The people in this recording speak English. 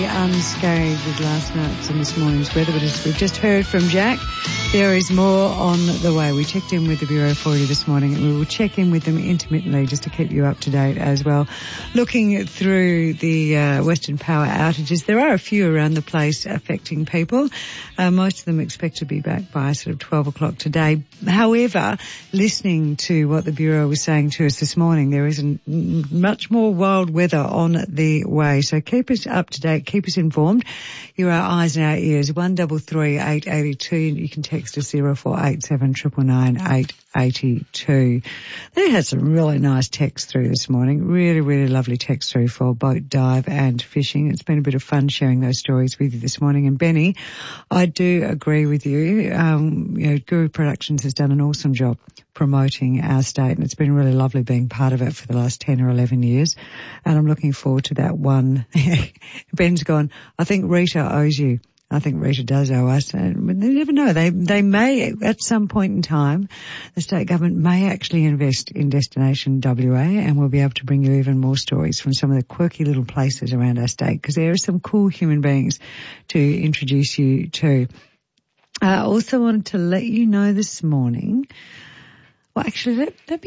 Unscathed with last night's and this morning's weather, but as we've just heard from Jack, there is more on the way. We checked in with the Bureau for you this morning, and we will check in with them intermittently just to keep you up to date as well. Looking through the Western Power outages, there are a few around the place affecting people. Most of them expect to be back by sort of 12 o'clock today. However, listening to what the Bureau was saying to us this morning, there isn't much more wild weather on the way. So keep us up to date, keep us informed. You're our eyes and our ears. 1338 882. You can text us 0487 999 882. They had some really nice text through this morning. Really, really lovely text through for boat dive and fishing. It's been a bit of fun sharing those stories with you this morning. And Benny, I do agree with you. Guru Productions has done an awesome job promoting our state, and it's been really lovely being part of it for the last 10 or 11 years. And I'm looking forward to that one. Ben's gone, I think Rita owes you. I think Rita does owe us. And they never know. They may, at some point in time, the state government may actually invest in Destination WA, and we'll be able to bring you even more stories from some of the quirky little places around our state, because there are some cool human beings to introduce you to. I also wanted to let you know this morning, well, actually, let me